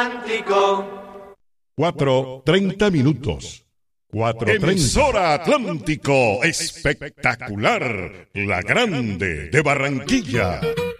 4:30. 4:30. Emisora Atlántico, espectacular, la grande de Barranquilla.